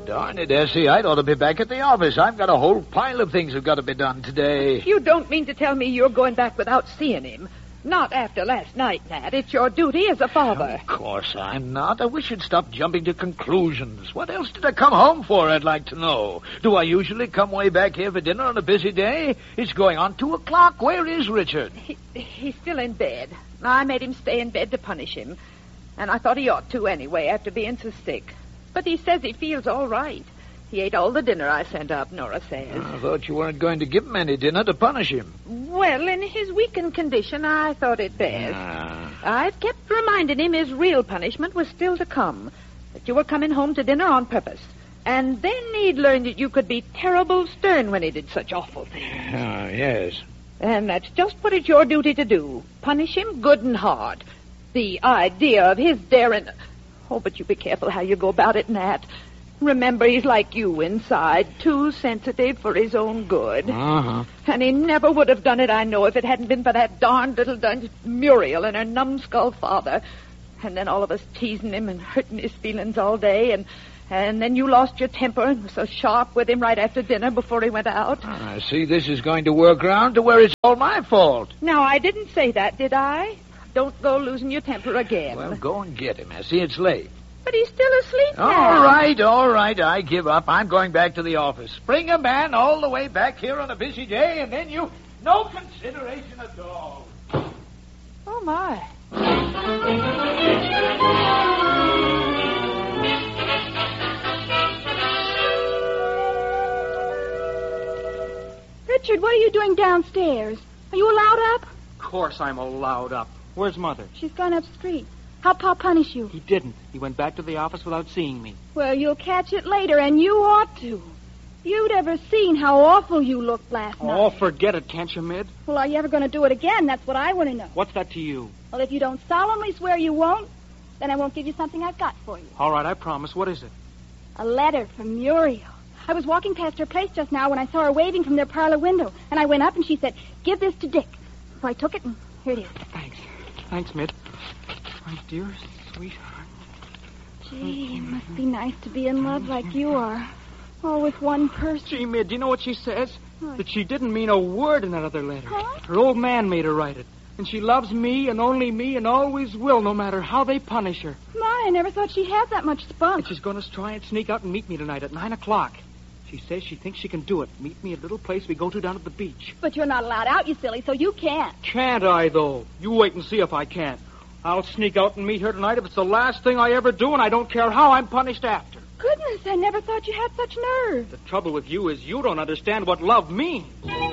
Darn it, Essie. I'd ought to be back at the office. I've got a whole pile of things that have got to be done today. You don't mean to tell me you're going back without seeing him? Not after last night, Nat. It's your duty as a father. Of course I'm not. I wish you'd stop jumping to conclusions. What else did I come home for, I'd like to know? Do I usually come way back here for dinner on a busy day? It's going on 2 o'clock. Where is Richard? He's still in bed. I made him stay in bed to punish him. And I thought he ought to anyway, after being so sick. But he says he feels all right. He ate all the dinner I sent up, Nora says. I thought you weren't going to give him any dinner to punish him. Well, in his weakened condition, I thought it best. I've kept reminding him his real punishment was still to come. That you were coming home to dinner on purpose. And then he'd learn that you could be terrible stern when he did such awful things. Yes. And that's just what it's your duty to do. Punish him good and hard. The idea of his daring... Oh, but you be careful how you go about it, Nat. Remember, he's like you inside, too sensitive for his own good. Uh-huh. And he never would have done it, I know, if it hadn't been for that darned little dunce Muriel and her numbskull father. And then all of us teasing him and hurting his feelings all day, and then you lost your temper and were so sharp with him right after dinner before he went out. I see this is going to work around to where it's all my fault. Now, I didn't say that, did I? Don't go losing your temper again. Well, go and get him, Essie. It's late. But he's still asleep now. All right. I give up. I'm going back to the office. Bring a man all the way back here on a busy day, and then you... No consideration at all. Oh, my. Richard, what are you doing downstairs? Are you allowed up? Of course I'm allowed up. Where's Mother? She's gone up street. How'd Pa punish you? He didn't. He went back to the office without seeing me. Well, you'll catch it later, and you ought to. You'd ever seen how awful you looked last night. Oh, forget it, can't you, Mid? Well, are you ever going to do it again? That's what I want to know. What's that to you? Well, if you don't solemnly swear you won't, then I won't give you something I've got for you. All right, I promise. What is it? A letter from Muriel. I was walking past her place just now when I saw her waving from their parlor window, and I went up and she said, "Give this to Dick." So I took it, and here it is. Thanks, Mid. My dear sweetheart. Gee, it must be nice to be in love like you are. All with one person. Gee, Mid, do you know what she says? What? That she didn't mean a word in that other letter. Huh? Her old man made her write it. And she loves me and only me and always will, no matter how they punish her. My, I never thought she had that much spunk. And she's going to try and sneak out and meet me tonight at 9 o'clock. She says she thinks she can do it. Meet me at a little place we go to down at the beach. But you're not allowed out, you silly, so you can't. Can't I, though? You wait and see if I can. I'll sneak out and meet her tonight if it's the last thing I ever do, and I don't care how I'm punished after. Goodness, I never thought you had such nerve. The trouble with you is you don't understand what love means.